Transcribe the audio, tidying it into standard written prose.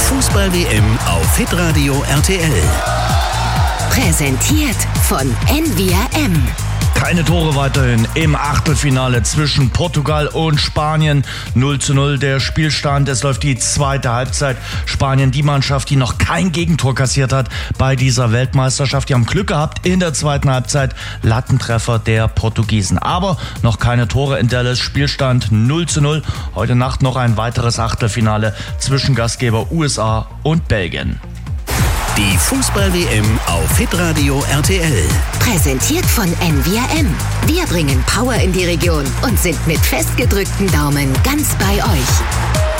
Fußball-WM auf Hitradio RTL. Präsentiert von NVRM. Keine Tore weiterhin im Achtelfinale zwischen Portugal und Spanien. 0:0 der Spielstand. Es läuft die zweite Halbzeit. Spanien, die Mannschaft, die noch kein Gegentor kassiert hat bei dieser Weltmeisterschaft. Die haben Glück gehabt in der zweiten Halbzeit. Lattentreffer der Portugiesen. Aber noch keine Tore in Dallas. Spielstand 0:0. Heute Nacht noch ein weiteres Achtelfinale zwischen Gastgeber USA und Belgien. Die Fußball-WM auf Hitradio RTL. Präsentiert von NVRM. Wir bringen Power in die Region und sind mit festgedrückten Daumen ganz bei euch.